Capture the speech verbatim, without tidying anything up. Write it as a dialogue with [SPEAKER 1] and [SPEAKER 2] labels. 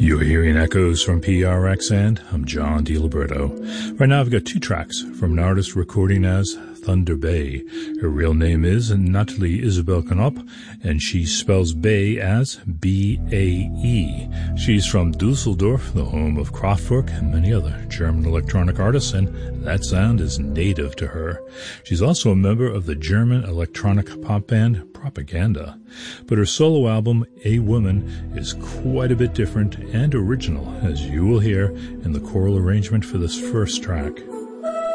[SPEAKER 1] You're hearing echoes from P R X, and I'm John DiLiberto. Right now I've got two tracks from an artist recording as Thunder Bay. Her real name is Natalie Isabel Knopp, and she spells Bay as B A E. She's from Dusseldorf, the home of Kraftwerk and many other German electronic artists, and that sound is native to her. She's also a member of the German electronic pop band Propaganda. But her solo album, A Woman, is quite a bit different and original, as you will hear in the choral arrangement for this first track.